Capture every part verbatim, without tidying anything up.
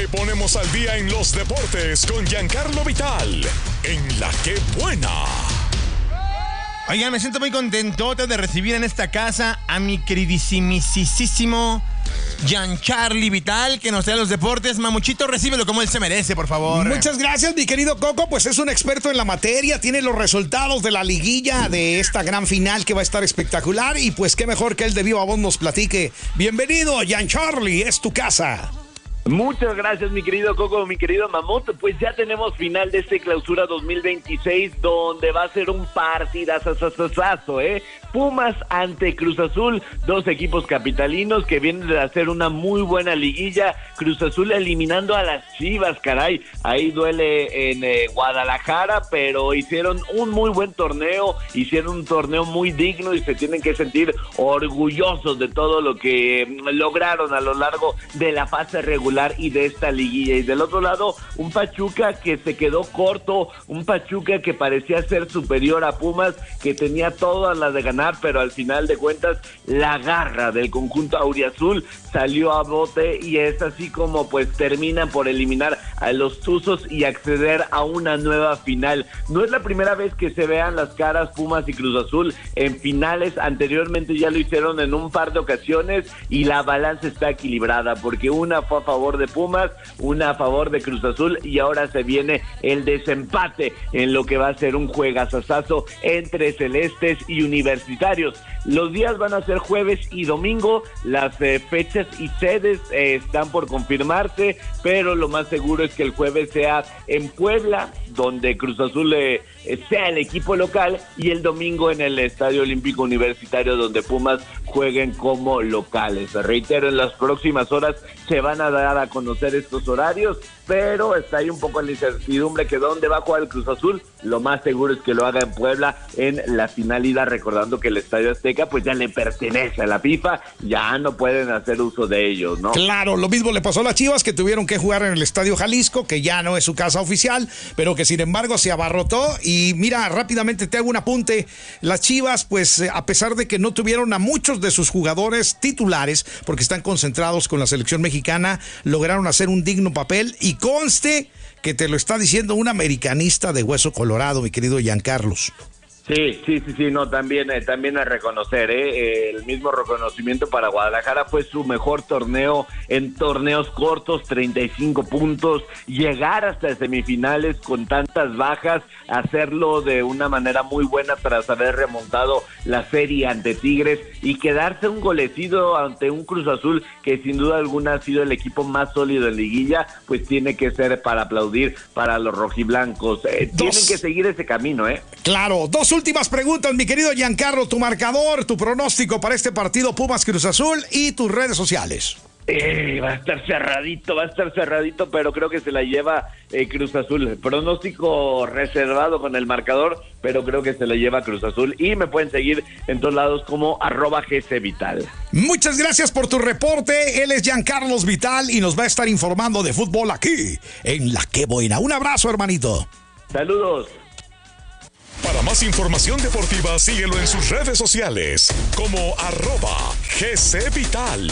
Te ponemos al día en los deportes con Giancarlo Vital, en La Que Buena. Oigan, me siento muy contento de recibir en esta casa a mi queridísimo Giancarlo Vital, que nos trae los deportes. Mamuchito, recíbelo como él se merece, por favor. Muchas gracias, mi querido Coco. Pues es un experto en la materia, tiene los resultados de la liguilla de esta gran final que va a estar espectacular. Y pues qué mejor que él de viva voz nos platique. Bienvenido, Giancarlo, es tu casa. Muchas gracias, mi querido Coco, mi querido Mamut. Pues ya tenemos final de este Clausura dos mil veintiséis, donde va a ser un partidazazazazo, ¿eh? Pumas ante Cruz Azul, dos equipos capitalinos que vienen de hacer una muy buena liguilla. Cruz Azul eliminando a las Chivas, caray. Ahí duele en eh, Guadalajara, pero hicieron un muy buen torneo, hicieron un torneo muy digno y se tienen que sentir orgullosos de todo lo que lograron a lo largo de la fase regular y de esta liguilla. Y del otro lado, un Pachuca que se quedó corto, un Pachuca que parecía ser superior a Pumas, que tenía todas las de ganar, pero al final de cuentas la garra del conjunto auriazul salió a bote y es así como pues terminan por eliminar a los Tuzos y acceder a una nueva final. No es la primera vez que se vean las caras Pumas y Cruz Azul en finales, anteriormente ya lo hicieron en un par de ocasiones y la balanza está equilibrada porque una fue a favor de Pumas, una a favor de Cruz Azul y ahora se viene el desempate en lo que va a ser un juegazazazo entre celestes y universitarios. Los días van a ser jueves y domingo, las eh, fechas y sedes eh, están por confirmarse, pero lo más seguro es que el jueves sea en Puebla, donde Cruz Azul eh, sea el equipo local, y el domingo en el Estadio Olímpico Universitario, donde Pumas jueguen como locales. Reitero, en las próximas horas se van a dar a conocer estos horarios, pero está ahí un poco la incertidumbre que dónde va a jugar el Cruz Azul. Lo más seguro es que lo haga en Puebla en la finalidad, recordando que el Estadio Azteca pues ya le pertenece a la FIFA, ya no pueden hacer uso de ellos, ¿no? Claro, lo mismo le pasó a las Chivas, que tuvieron que jugar en el Estadio Jalisco, que ya no es su casa oficial, pero que sin embargo se abarrotó. Y mira, rápidamente te hago un apunte. Las Chivas, pues a pesar de que no tuvieron a muchos de sus jugadores titulares, porque están concentrados con la selección mexicana, lograron hacer un digno papel. Y conste que te lo está diciendo un americanista de hueso colorado, mi querido Giancarlo. Sí, sí, sí, sí, no, también, eh, también a reconocer, eh, el mismo reconocimiento para Guadalajara, fue su mejor torneo en torneos cortos, treinta y cinco puntos, llegar hasta semifinales con tantas bajas, hacerlo de una manera muy buena tras haber remontado la serie ante Tigres y quedarse un golecito ante un Cruz Azul que sin duda alguna ha sido el equipo más sólido en liguilla, pues tiene que ser para aplaudir para los rojiblancos. Eh, tienen que seguir ese camino, ¿eh? Claro, dos últimas preguntas, mi querido Giancarlo, tu marcador, tu pronóstico para este partido Pumas Cruz Azul y tus redes sociales. Eh, va a estar cerradito, va a estar cerradito, pero creo que se la lleva eh, Cruz Azul. Pronóstico reservado con el marcador, pero creo que se la lleva Cruz Azul. Y me pueden seguir en todos lados como arroba gcvital. Muchas gracias por tu reporte. Él es Giancarlo Vital y nos va a estar informando de fútbol aquí en La Que Buena. Un abrazo, hermanito. Saludos. Para más información deportiva, síguelo en sus redes sociales como arroba gcvital.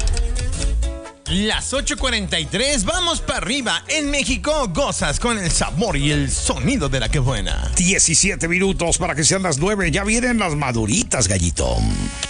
Las ocho cuarenta y tres, vamos para arriba. En México gozas con el sabor y el sonido de La Que Buena. diecisiete minutos para que sean las nueve. Ya vienen las maduritas, gallito.